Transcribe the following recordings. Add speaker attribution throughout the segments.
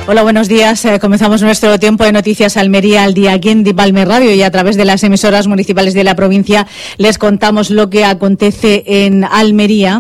Speaker 1: Hola, buenos días. Comenzamos nuestro tiempo de noticias Almería al día aquí en Valme Radio y a través de las emisoras municipales de la provincia les contamos lo que acontece en Almería.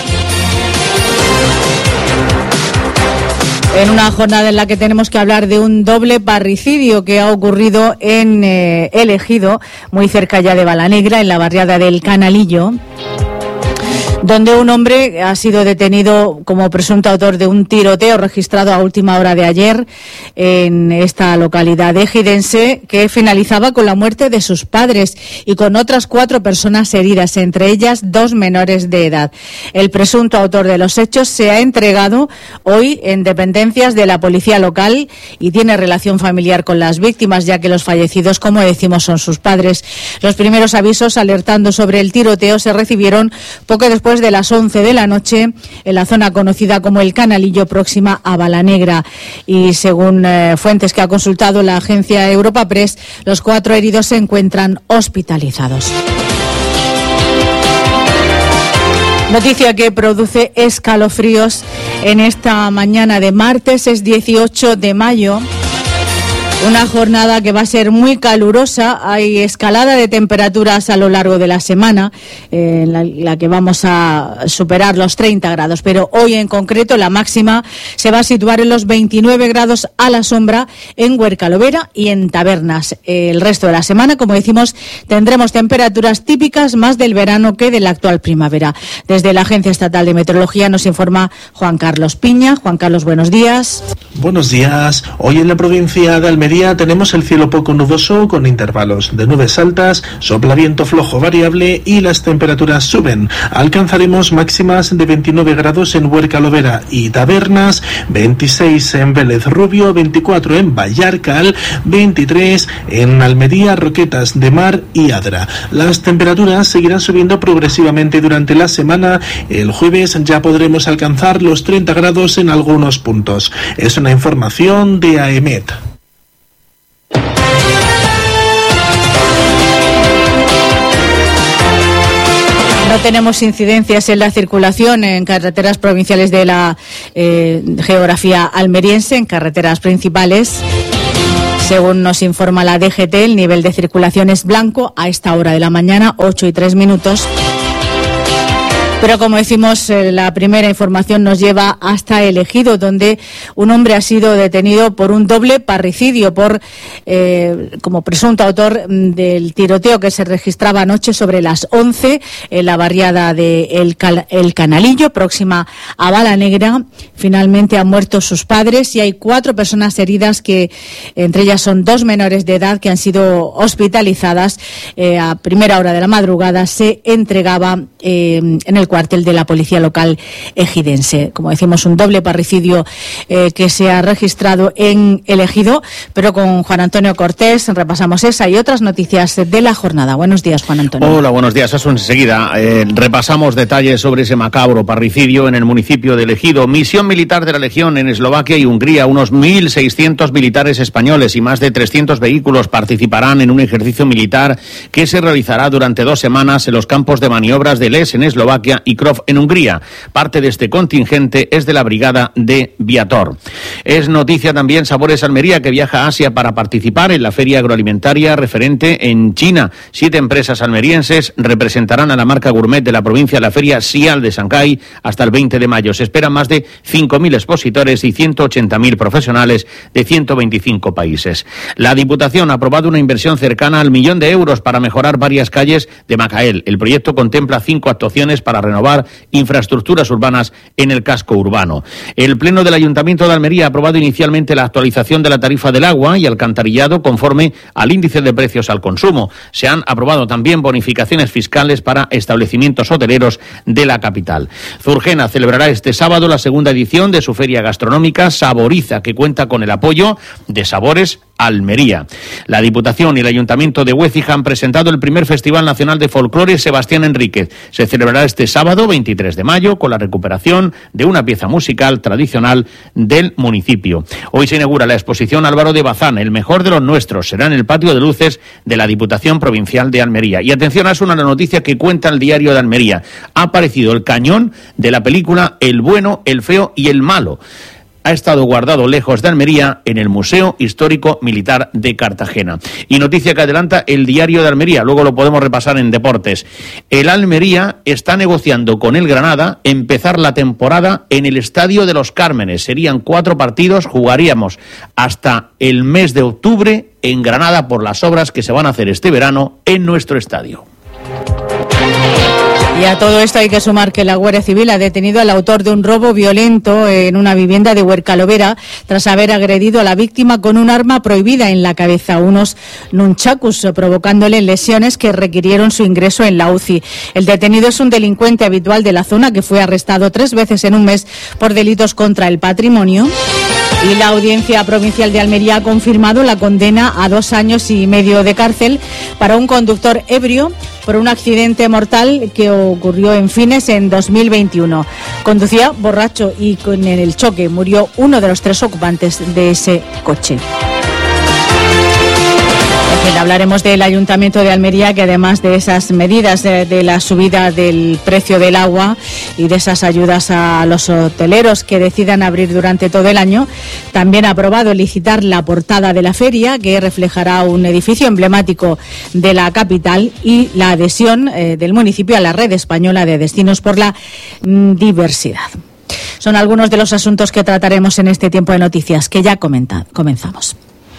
Speaker 1: En una jornada en la que tenemos que hablar de un doble parricidio que ha ocurrido en El Ejido, muy cerca ya de Balanegra, en la barriada del Canalillo, donde un hombre ha sido detenido como presunto autor de un tiroteo registrado a última hora de ayer en esta localidad ejidense, que finalizaba con la muerte de sus padres y con otras 4 personas heridas, entre ellas 2 menores de edad. El presunto autor de los hechos se ha entregado hoy en dependencias de la policía local y tiene relación familiar con las víctimas, ya que los fallecidos, como decimos, son sus padres. Los primeros avisos alertando sobre el tiroteo se recibieron poco después de las 11 de la noche en la zona conocida como el Canalillo, próxima a Balanegra, y según fuentes que ha consultado la agencia Europa Press, los 4 heridos se encuentran hospitalizados. Noticia que produce escalofríos en esta mañana de martes, es 18 de mayo. Una jornada que va a ser muy calurosa. Hay escalada de temperaturas a lo largo de la semana, la que vamos a superar los 30 grados. Pero hoy en concreto la máxima se va a situar en los 29 grados a la sombra en Huercalovera y en Tabernas. El resto de la semana, como decimos, tendremos temperaturas típicas más del verano que de la actual primavera. Desde la Agencia Estatal de Meteorología nos informa Juan Carlos Piña. Juan Carlos, buenos días.
Speaker 2: Buenos días. Hoy en la provincia de Almería tenemos el cielo poco nuboso con intervalos de nubes altas, sopla viento flojo variable y las temperaturas suben. Alcanzaremos máximas de 29 grados en Huercalovera y Tabernas, 26 en Vélez Rubio, 24 en Vallarcal, 23 en Almería, Roquetas de Mar y Adra. Las temperaturas seguirán subiendo progresivamente durante la semana. El jueves ya podremos alcanzar los 30 grados en algunos puntos. Es una información de AEMET.
Speaker 1: No tenemos incidencias en la circulación en carreteras provinciales de la geografía almeriense, en carreteras principales. Según nos informa la DGT, el nivel de circulación es blanco a esta hora de la mañana, 8:03. Pero como decimos, la primera información nos lleva hasta El Ejido, donde un hombre ha sido detenido por un doble parricidio como presunto autor del tiroteo que se registraba anoche sobre las 11 en la barriada de El Canalillo, próxima a Balanegra. Finalmente han muerto sus padres y hay 4 personas heridas, que entre ellas son 2 menores de edad que han sido hospitalizadas. A primera hora de la madrugada se entregaba en el cuartel de la policía local ejidense. Como decimos, un doble parricidio que se ha registrado en El Ejido. Pero con Juan Antonio Cortés repasamos esa y otras noticias de la jornada. Buenos días, Juan Antonio.
Speaker 3: Hola, buenos días. Eso enseguida. Repasamos detalles sobre ese macabro parricidio en el municipio de El Ejido. Misión militar de la Legión en Eslovaquia y Hungría. Unos 1.600 militares españoles y más de 300 vehículos participarán en un ejercicio militar que se realizará durante 2 semanas en los campos de maniobras de Les en Eslovaquia y Krov en Hungría. Parte de este contingente es de la brigada de Viator. Es noticia también Sabores Almería, que viaja a Asia para participar en la feria agroalimentaria referente en China. 7 empresas almerienses representarán a la marca gourmet de la provincia en la feria Sial de Shanghái hasta el 20 de mayo. Se esperan más de 5.000 expositores y 180.000 profesionales de 125 países. La Diputación ha aprobado una inversión cercana al 1 millón de euros para mejorar varias calles de Macael. El proyecto contempla 5 actuaciones para renovar infraestructuras urbanas en el casco urbano. El Pleno del Ayuntamiento de Almería ha aprobado inicialmente la actualización de la tarifa del agua y alcantarillado conforme al índice de precios al consumo. Se han aprobado también bonificaciones fiscales para establecimientos hoteleros de la capital. Zurgena celebrará este sábado la segunda edición de su feria gastronómica Saboriza, que cuenta con el apoyo de Sabores Almería. La Diputación y el Ayuntamiento de Huécija han presentado el primer Festival Nacional de Folclore Sebastián Enríquez. Se celebrará este sábado 23 de mayo con la recuperación de una pieza musical tradicional del municipio. Hoy se inaugura la exposición Álvaro de Bazán, el mejor de los nuestros. Será en el patio de luces de la Diputación Provincial de Almería. Y atención, es una noticia que cuenta el Diario de Almería. Ha aparecido el cañón de la película El bueno, el feo y el malo. ha estado guardado lejos de Almería en el Museo Histórico Militar de Cartagena. Y noticia que adelanta el Diario de Almería, luego lo podemos repasar en deportes. El Almería está negociando con el Granada empezar la temporada en el Estadio de los Cármenes. Serían 4 partidos, jugaríamos hasta el mes de octubre en Granada por las obras que se van a hacer este verano en nuestro estadio.
Speaker 1: Y a todo esto hay que sumar que la Guardia Civil ha detenido al autor de un robo violento en una vivienda de Huercalovera tras haber agredido a la víctima con un arma prohibida en la cabeza, unos nunchakus, provocándole lesiones que requirieron su ingreso en la UCI. El detenido es un delincuente habitual de la zona que fue arrestado 3 veces en un mes por delitos contra el patrimonio. Y la Audiencia Provincial de Almería ha confirmado la condena a 2 años y medio de cárcel para un conductor ebrio por un accidente mortal que ocurrió en Fines en 2021. Conducía borracho y con el choque murió uno de los 3 ocupantes de ese coche. Hablaremos del Ayuntamiento de Almería, que además de esas medidas de la subida del precio del agua y de esas ayudas a los hoteleros que decidan abrir durante todo el año, también ha aprobado licitar la portada de la feria, que reflejará un edificio emblemático de la capital, y la adhesión del municipio a la Red Española de Destinos por la Diversidad. Son algunos de los asuntos que trataremos en este tiempo de noticias, que ya comenzamos.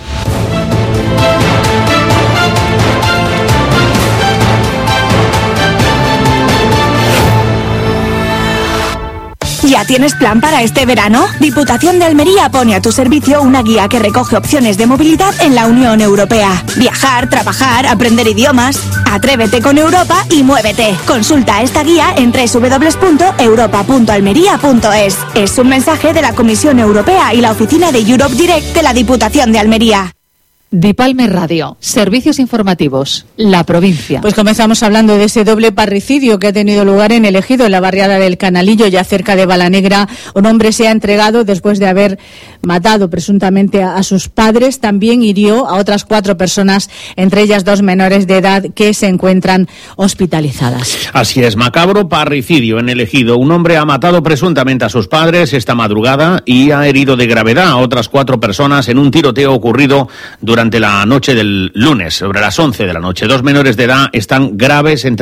Speaker 4: ¿Ya tienes plan para este verano? Diputación de Almería pone a tu servicio una guía que recoge opciones de movilidad en la Unión Europea. Viajar, trabajar, aprender idiomas. Atrévete con Europa y muévete. Consulta esta guía en www.europa.almería.es. Es un mensaje de la Comisión Europea y la oficina de Europe Direct de la Diputación de Almería.
Speaker 5: Dipalme Radio, servicios informativos, la provincia.
Speaker 1: Pues comenzamos hablando de ese doble parricidio que ha tenido lugar en el Ejido, en la barriada del Canalillo, ya cerca de Balanegra. Un hombre se ha entregado después de haber matado presuntamente a sus padres. También hirió a otras 4 personas, entre ellas 2 menores de edad que se encuentran hospitalizadas.
Speaker 3: Así es, macabro parricidio en el Ejido. Un hombre ha matado presuntamente a sus padres esta madrugada y ha herido de gravedad a otras 4 personas en un tiroteo ocurrido durante la noche del lunes, sobre las 11 de la noche. 2 menores de edad están graves, entre